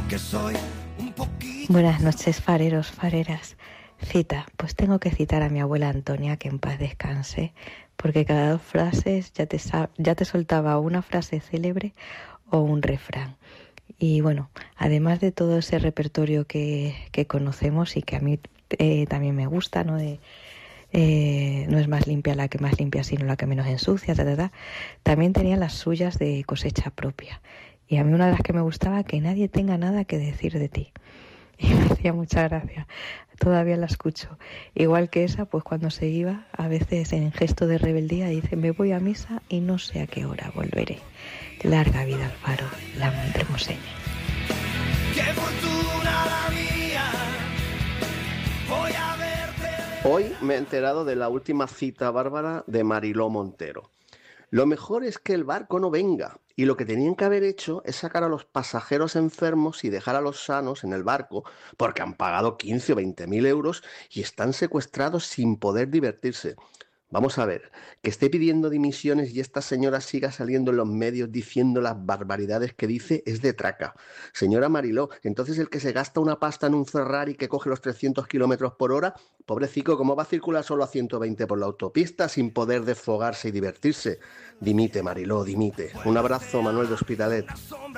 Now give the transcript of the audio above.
Buenas noches, fareros, fareras. Cita, pues tengo que citar a mi abuela Antonia, que en paz descanse, porque cada 2 frases ya te soltaba una frase célebre o un refrán. Y bueno, además de todo ese repertorio que conocemos y que a mí también me gusta, ¿no? No es más limpia la que más limpia, sino la que menos ensucia, también tenía las suyas de cosecha propia. Y a mí una de las que me gustaba, que nadie tenga nada que decir de ti. Y me hacía mucha gracia. Todavía la escucho. Igual que esa, pues cuando se iba, a veces en gesto de rebeldía, dice: me voy a misa y no sé a qué hora volveré. Larga vida al faro, la Montermoseña. ¡Qué fortuna la mía! Voy a verte. Hoy me he enterado de la última cita bárbara de Mariló Montero. Lo mejor es que el barco no venga, y lo que tenían que haber hecho es sacar a los pasajeros enfermos y dejar a los sanos en el barco, porque han pagado 15 o 20 mil euros y están secuestrados sin poder divertirse. Vamos a ver, que esté pidiendo dimisiones y esta señora siga saliendo en los medios diciendo las barbaridades que dice es de traca. Señora Mariló, entonces el que se gasta una pasta en un Ferrari que coge los 300 kilómetros por hora, pobrecito, ¿cómo va a circular solo a 120 por la autopista sin poder desfogarse y divertirse? Dimite, Mariló, dimite. Un abrazo, Manuel de Hospitalet.